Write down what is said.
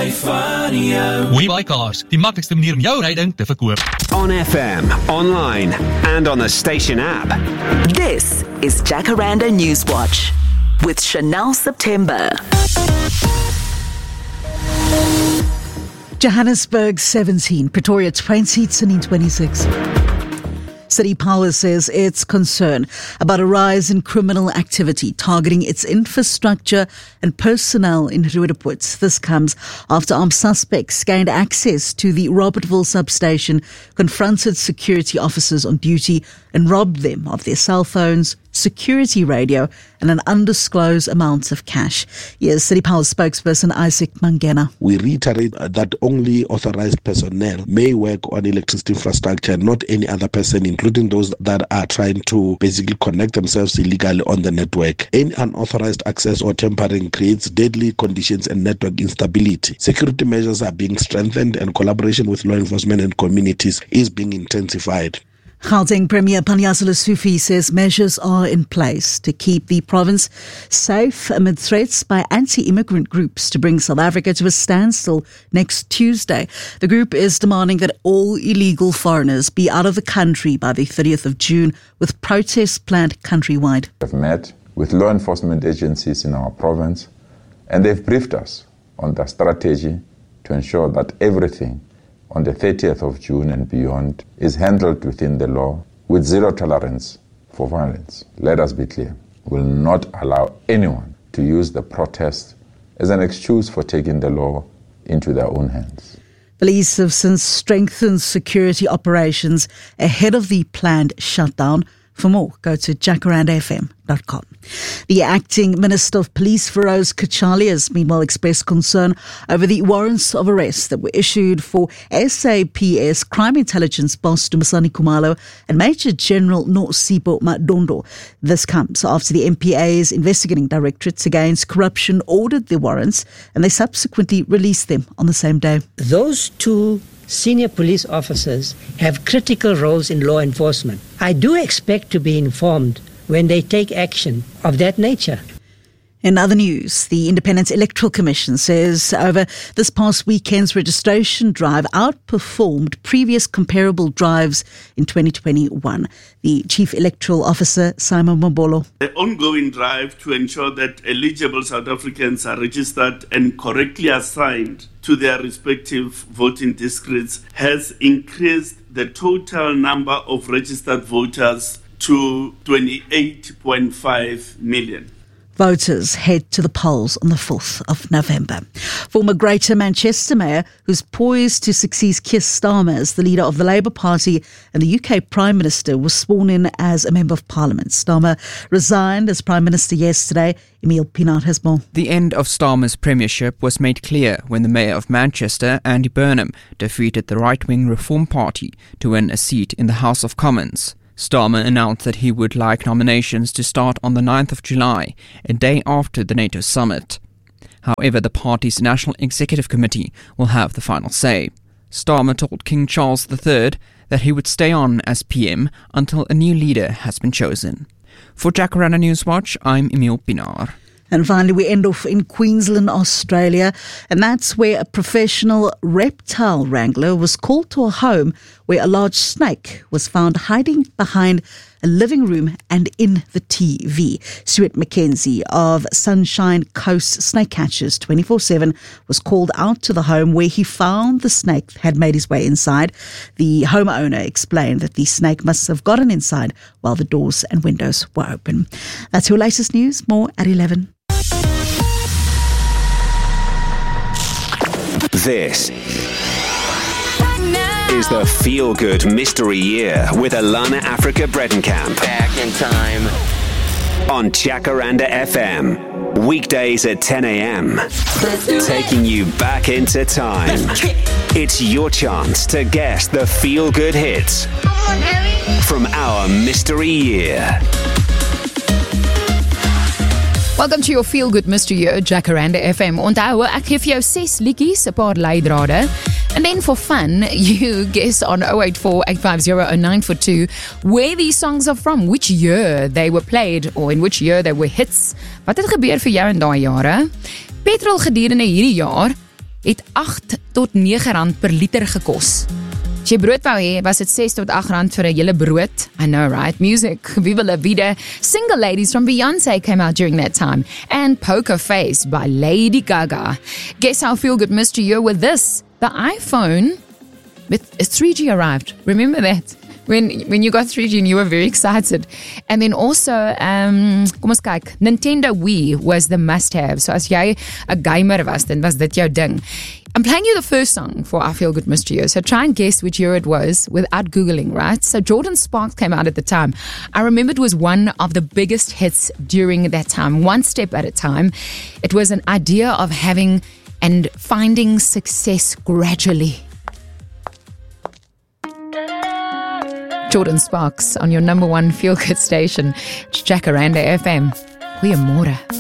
WeBuyCars, die maklikste manier om jou ryding te verkoop. On FM, online and on the station app. This is Jacaranda Newswatch with Chanel September. Johannesburg 17, Pretoria 20, Tunin 26. City Power says it's concerned about a rise in criminal activity targeting its infrastructure and personnel in Roodepoort. This comes after armed suspects gained access to the Robertville substation, confronted security officers on duty and robbed them of their cell phones, security radio and an undisclosed amount of cash. Here's City Power spokesperson Isaac Mangena. We reiterate that only authorized personnel may work on electricity infrastructure, not any other person, including those that are trying to basically connect themselves illegally on the network. Any unauthorized access or tampering creates deadly conditions and network instability. Security measures are being strengthened and collaboration with law enforcement and communities is being intensified. Gauteng Premier Panyaza Lesufi says measures are in place to keep the province safe amid threats by anti-immigrant groups to bring South Africa to a standstill next Tuesday. The group is demanding that all illegal foreigners be out of the country by the 30th of June, with protests planned countrywide. We've met with law enforcement agencies in our province and they've briefed us on their strategy to ensure that everything on the 30th of June and beyond is handled within the law with zero tolerance for violence. Let us be clear, we will not allow anyone to use the protest as an excuse for taking the law into their own hands. Police have since strengthened security operations ahead of the planned shutdown. For more, go to jacarandafm.com. The acting Minister of Police, Feroz Kachali, has meanwhile expressed concern over the warrants of arrest that were issued for SAPS crime intelligence boss Dumisani Khumalo and Major General Nosipo Madondo. This comes after the MPA's investigating directorates against corruption ordered the warrants and they subsequently released them on the same day. Those two senior police officers have critical roles in law enforcement. I do expect to be informed when they take action of that nature. In other news, the Independent Electoral Commission says over this past weekend's registration drive outperformed previous comparable drives in 2021. The Chief Electoral Officer, Simon Mabolo. The ongoing drive to ensure that eligible South Africans are registered and correctly assigned to their respective voting districts has increased the total number of registered voters to 28.5 million. Voters head to the polls on the 4th of November. Former Greater Manchester Mayor, who's poised to succeed Keir Starmer as the leader of the Labour Party and the UK Prime Minister, was sworn in as a Member of Parliament. Starmer resigned as Prime Minister yesterday. Emile Pinard has more. The end of Starmer's premiership was made clear when the Mayor of Manchester, Andy Burnham, defeated the right-wing Reform Party to win a seat in the House of Commons. Starmer announced that he would like nominations to start on the 9th of July, a day after the NATO summit. However, the party's National Executive Committee will have the final say. Starmer told King Charles III that he would stay on as PM until a new leader has been chosen. For Jacaranda Newswatch, I'm Emile Pinard. And finally, we end off in Queensland, Australia, and that's where a professional reptile wrangler was called to a home where a large snake was found hiding behind a living room and in the TV. Stuart McKenzie of Sunshine Coast Snake Catchers 24/7 was called out to the home where he found the snake had made his way inside. The homeowner explained that the snake must have gotten inside while the doors and windows were open. That's your latest news. More at 11. This is the Feel Good Mystery Year with Alana Africa Bredenkamp. Back in time. On Jacaranda FM. Weekdays at 10 a.m. Taking you back into time. It's your chance to guess the Feel Good hits from our Mystery Year. Welcome to your Feel Good Mystery Year, Jacaranda FM. Onthou, ek gee vir jou 6 liedjies, 'n paar leidrade. And then for fun, you guess on 084-850-0942 where these songs are from, which year they were played, or in which year they were hits. Wat het gebeur vir jou in daai jare? Petrol gedurende hierdie jaar het 8 tot 9 rand per liter gekos. As jy brood wou hê, was dit 6 tot 8 rand vir 'n hele brood. I know, right? Music, Viva La Vida. Single Ladies from Beyonce came out during that time. And Poker Face by Lady Gaga. Guess how Feel Good Mr. Year with this? The iPhone with 3G arrived. Remember that? When you got 3G and you were very excited. And then also, kom ons kyk, Nintendo Wii was the must-have. So as jy 'n gamer was, dan was dit jou ding. I'm playing you the first song for I Feel Good Mr. Year, so try and guess which year it was without Googling, right? So Jordan Sparks came out at the time. I remember it was one of the biggest hits during that time, One Step at a Time. It was an idea of having and finding success gradually. Jordan Sparks on your number one feel-good station, Jacaranda FM. Goeiemôre.